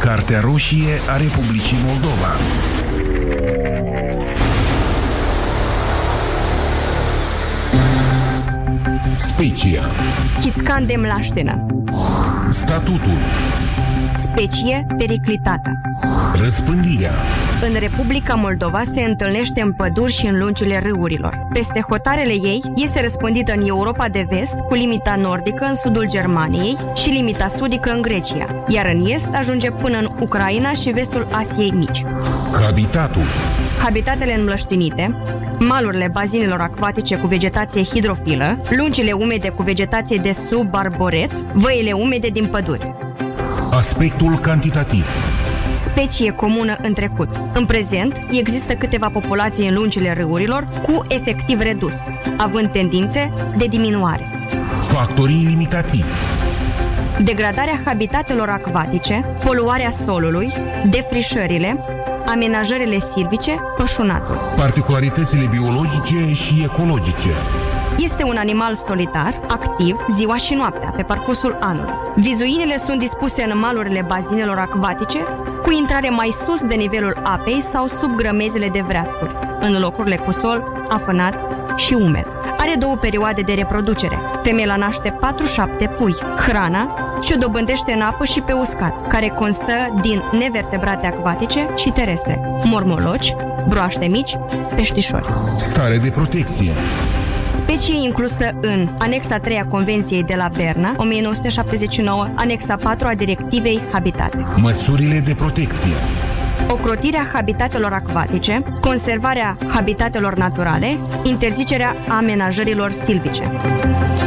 Cartea roșie a Republicii Moldova. Specia. Chitscan de mlaștină. Statutul. Specie periclitată. Răspândirea. În Republica Moldova se întâlnește în păduri și în lungile râurilor. Peste hotarele ei este răspândită în Europa de vest, cu limita nordică în sudul Germaniei și limita sudică în Grecia, iar în est ajunge până în Ucraina și vestul Asiei Mici. Habitatul. Habitatele înmlăștinite, malurile bazinelor acvatice cu vegetație hidrofilă, lungile umede cu vegetație de subarboret, văile umede din păduri. Aspectul cantitativ. Specie comună în trecut. În prezent, există câteva populații în lungile râurilor cu efectiv redus, având tendințe de diminuare. Factorii limitativi. Degradarea habitatelor acvatice, poluarea solului, defrișările, amenajările silvice, pășunatul. Particularitățile biologice și ecologice. Este un animal solitar, activ, ziua și noaptea, pe parcursul anului. Vizuinile sunt dispuse în malurile bazinelor acvatice, cu intrare mai sus de nivelul apei sau sub grămezile de vreascuri, în locurile cu sol afânat și umed. Are 2 perioade de reproducere. Femeia naște 4-7 pui. Hrana și-o dobândește în apă și pe uscat, care constă din nevertebrate acvatice și terestre, mormoloci, broaște mici, peștișori. Stare de protecție. Specie inclusă în Anexa 3 a Convenției de la Berna, 1979, Anexa 4 a Directivei Habitate. Măsurile de protecție. Ocrotirea habitatelor acvatice, conservarea habitatelor naturale, interzicerea amenajărilor silvice.